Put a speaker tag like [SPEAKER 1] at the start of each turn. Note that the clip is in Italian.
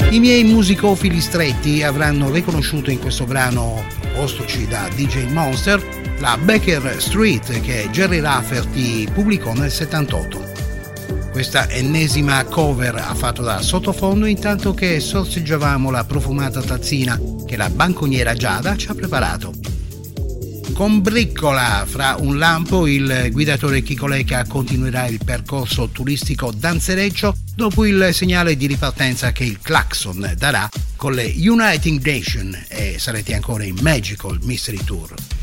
[SPEAKER 1] I miei musicofili stretti avranno riconosciuto in questo brano, postoci da DJ Monster, la Baker Street che Gerry Rafferty pubblicò nel 78. Questa ennesima cover ha fatto da sottofondo intanto che sorseggiavamo la profumata tazzina che la banconiera Giada ci ha preparato. Con Briccola, fra un lampo, il guidatore Chico Lecca continuerà il percorso turistico danzereccio dopo il segnale di ripartenza che il Claxon darà con le United Nations e sarete ancora in Magical Mystery Tour.